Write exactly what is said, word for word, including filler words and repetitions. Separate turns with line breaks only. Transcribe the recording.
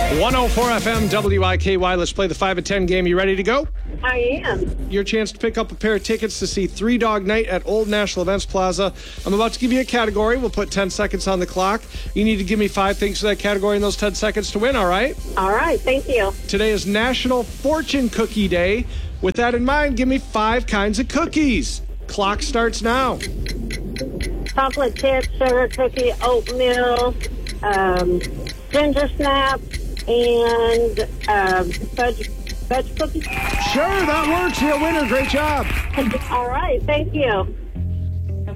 one oh four F M W I K Y. Let's play the five at ten game. You ready to go?
I am.
Your chance to pick up a pair of tickets to see Three Dog Night at Old National Events Plaza. I'm about to give you a category. We'll put ten seconds on the clock. You need to give me five things for that category in those ten seconds to win, all right?
All right, thank you.
Today is National Fortune Cookie Day. With that in mind, give me five kinds of cookies. Clock starts now.
Chocolate chip, sugar cookie, oatmeal, um, ginger snap, and um, fudge, fudge cookie.
Sure, that works. You're a winner. Great job.
All right, thank you.